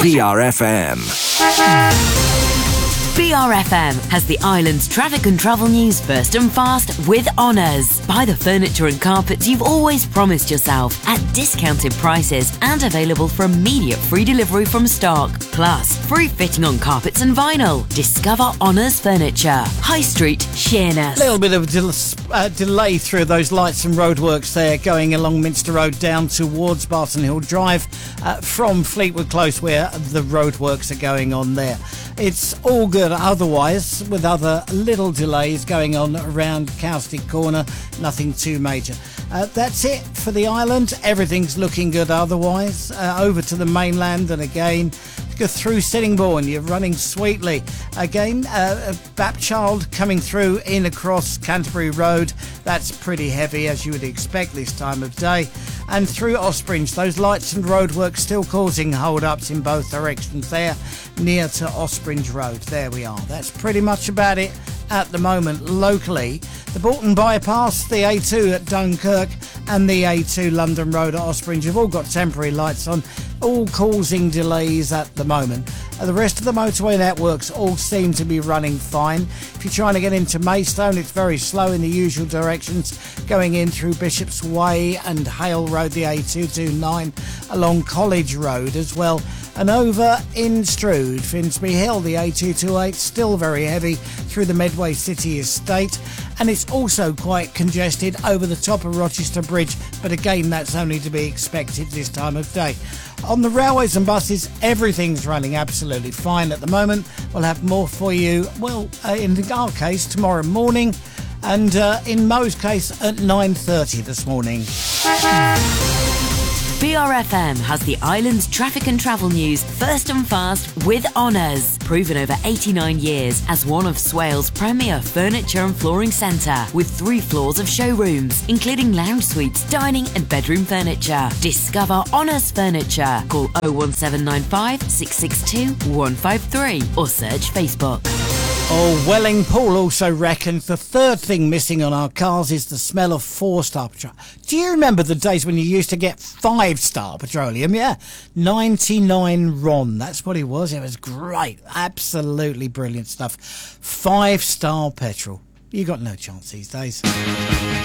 BRFM. BRFM has the island's traffic and travel news first and fast with Honours. Buy the furniture and carpets you've always promised yourself at discounted prices and available for immediate free delivery from stock. Plus, free fitting on carpets and vinyl. Discover Honours Furniture. High Street, Sheerness. A little bit of delay through those lights and roadworks there going along Minster Road down towards Barton Hill Drive from Fleetwood Close where the roadworks are going on there. It's all good otherwise, with other little delays going on around Cowstick Corner, nothing too major. That's it for the island. Everything's looking good otherwise. Over to the mainland, and again, go through Sittingbourne, you're running sweetly. Again, Bapchild coming through in across Canterbury Road. That's pretty heavy, as you would expect this time of day. And through Ospringe, those lights and roadworks still causing hold-ups in both directions there, near to Ospringe Road. There we are. That's pretty much about it at the moment locally. The Bolton Bypass, the A2 at Dunkirk and the A2 London Road at Ospringe have all got temporary lights on, all causing delays at the moment. The rest of the motorway networks all seem to be running fine. If you're trying to get into Maidstone, it's very slow in the usual directions, going in through Bishop's Way and Hale Road, the A229, along College Road as well. And over in Strood, Finsbury Hill, the A228, still very heavy through the Medway City Estate. And it's also quite congested over the top of Rochester Bridge, but again, that's only to be expected this time of day. On the railways and buses, everything's running absolutely fine at the moment. We'll have more for you, well, in our case, tomorrow morning, and in Mo's case, at 9:30 this morning. BRFM has the island's traffic and travel news first and fast with Honours. Proven over 89 years as one of Swales' premier furniture and flooring centre, with 3 floors of showrooms, including lounge suites, dining and bedroom furniture. Discover Honours Furniture. Call 01795 662 153 or search Facebook. Oh, Welling Paul also reckons the third thing missing on our cars is the smell of 4-star petroleum. Do you remember the days when you used to get 5-star petroleum? Yeah, 99 RON. That's what it was. It was great. Absolutely brilliant stuff. 5-star petrol. You got no chance these days.